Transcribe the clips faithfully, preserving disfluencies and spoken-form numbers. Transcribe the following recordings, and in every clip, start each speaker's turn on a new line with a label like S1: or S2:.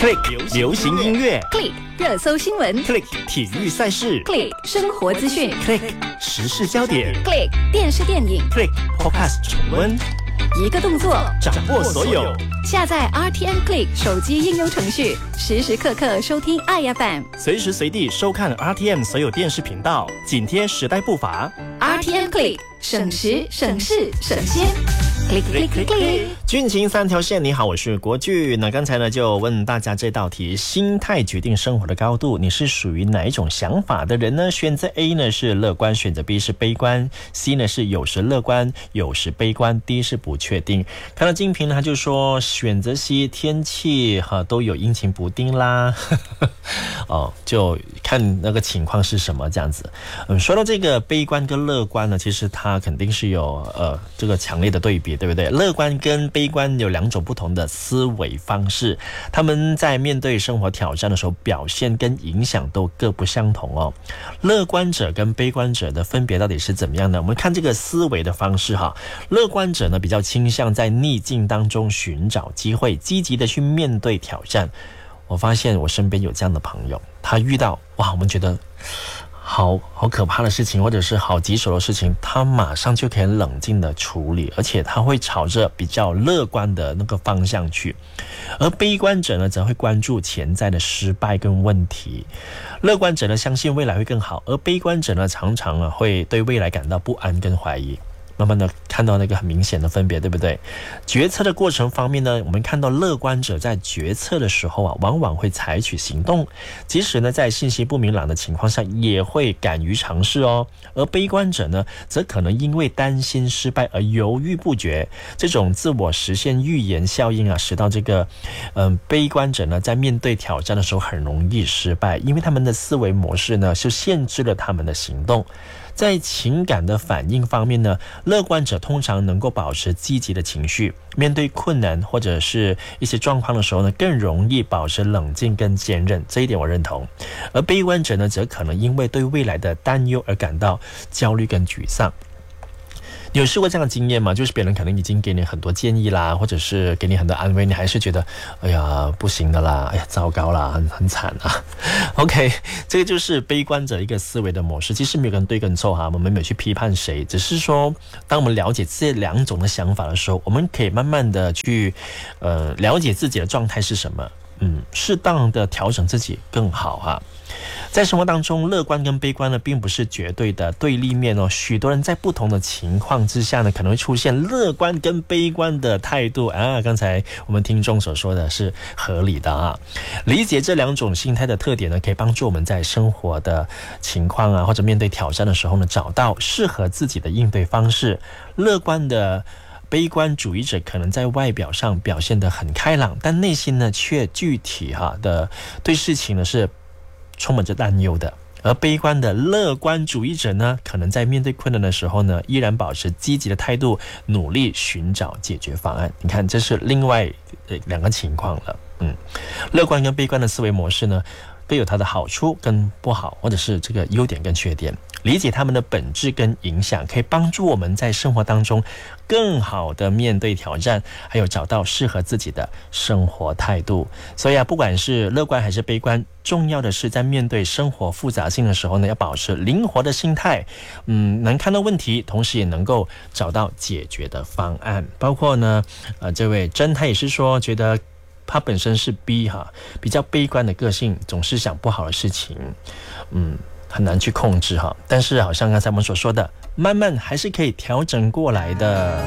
S1: Click 流行音乐
S2: Click 热搜新闻
S1: Click 体育赛事
S2: Click 生活资讯
S1: Click 时事焦点
S2: Click 电视电影
S1: Click Podcast 重温，
S2: 一个动作
S1: 掌握所有。
S2: 下载 R T M Click 手机应用程序，时时刻刻收听 I F M，
S1: 随时随地收看 R T M 所有电视频道，紧贴时代步伐。
S2: R T M Click 省时省事省心。Click click click click。
S1: 军情三条线，你好，我是国巨。那刚才呢就问大家这道题：心态决定生活的高度，你是属于哪一种想法的人呢？选择 A 呢是乐观，选择 B 是悲观 ，C 呢是有时乐观，有时悲观 ，D 是不确定。看到金平呢，他就说选择 C， 天气哈都有阴晴不定啦，哦，就看那个情况是什么这样子。嗯，说到这个悲观跟乐观呢，其实它肯定是有呃这个强烈的对比。对不对？乐观跟悲观有两种不同的思维方式，他们在面对生活挑战的时候，表现跟影响都各不相同哦。乐观者跟悲观者的分别到底是怎么样呢？我们看这个思维的方式哈。乐观者呢比较倾向在逆境当中寻找机会，积极的去面对挑战。我发现我身边有这样的朋友，他遇到哇，我们觉得好好可怕的事情，或者是好棘手的事情，他马上就可以冷静的处理，而且他会朝着比较乐观的那个方向去。而悲观者呢，则会关注潜在的失败跟问题。乐观者呢，相信未来会更好，而悲观者呢，常常啊会对未来感到不安跟怀疑。慢慢的看到那个很明显的分别，对不对？决策的过程方面呢，我们看到乐观者在决策的时候啊，往往会采取行动，即使呢在信息不明朗的情况下，也会敢于尝试哦。而悲观者呢，则可能因为担心失败而犹豫不决。这种自我实现预言效应啊，使到这个嗯、呃、悲观者呢，在面对挑战的时候很容易失败，因为他们的思维模式呢，就限制了他们的行动。在情感的反应方面呢，乐观者通常能够保持积极的情绪，面对困难或者是一些状况的时候呢，更容易保持冷静跟坚韧，这一点我认同。而悲观者呢，则可能因为对未来的担忧而感到焦虑跟沮丧。你有试过这样的经验吗？就是别人可能已经给你很多建议啦，或者是给你很多安慰，你还是觉得哎呀不行的啦，哎呀糟糕啦，很很惨啊。OK， 这个就是悲观者一个思维的模式。其实没有跟对跟错哈，我们没有去批判谁，只是说当我们了解这两种的想法的时候，我们可以慢慢的去呃了解自己的状态是什么，嗯，适当的调整自己更好哈。在生活当中，乐观跟悲观呢，并不是绝对的对立面哦。许多人在不同的情况之下呢，可能会出现乐观跟悲观的态度啊。刚才我们听众所说的是合理的啊。理解这两种心态的特点呢，可以帮助我们在生活的情况啊，或者面对挑战的时候呢，找到适合自己的应对方式。乐观的悲观主义者可能在外表上表现得很开朗，但内心呢，却具体哈的对事情呢是充满着担忧的。而悲观的乐观主义者呢，可能在面对困难的时候呢，依然保持积极的态度，努力寻找解决方案。你看，这是另外两个情况了。嗯，乐观跟悲观的思维模式呢，各有它的好处跟不好，或者是这个优点跟缺点。理解他们的本质跟影响，可以帮助我们在生活当中更好的面对挑战，还有找到适合自己的生活态度。所以啊，不管是乐观还是悲观，重要的是在面对生活复杂性的时候呢，要保持灵活的心态，嗯，能看到问题，同时也能够找到解决的方案。包括呢，呃，这位真他也是说，觉得他本身是 B 哈，比较悲观的个性，总是想不好的事情，嗯。很难去控制哈，但是好像刚才我们所说的，慢慢还是可以调整过来的。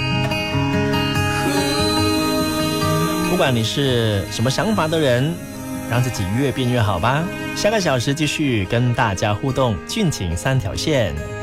S1: 不管你是什么想法的人，让自己越变越好吧。下个小时继续跟大家互动，俊情三条线。